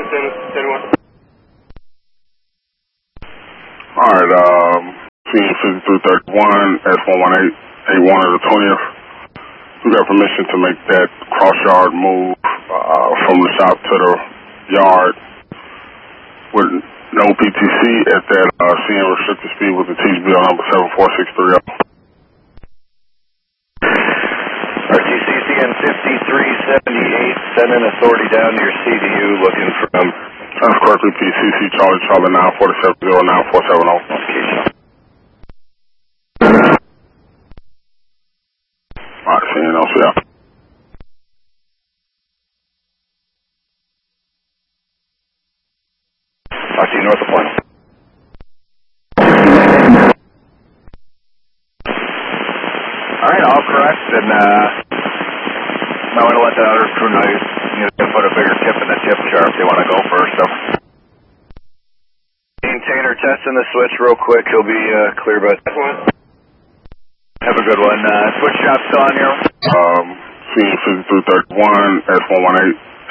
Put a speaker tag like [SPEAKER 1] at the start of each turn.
[SPEAKER 1] Alright, seeing 5331 S118, 81 of the 20th. We got permission to make that cross yard move from the shop to the yard with no PTC at that CN restricted speed with the TCBL number 74630.
[SPEAKER 2] RTC CN 5378, sending authority down to your CDU looking from...
[SPEAKER 1] That's correct, repeat, CC Charlie 9470947. Alright, CN LCL.
[SPEAKER 2] RT north of point. Alright, all correct, and I want to let the other crew know you can put a bigger tip in the tip jar if they want to go first. So. Maintainer testing the switch real quick, he'll be clear by that one. Have a good one. Switch shop still on here?
[SPEAKER 1] CN 5331 S118.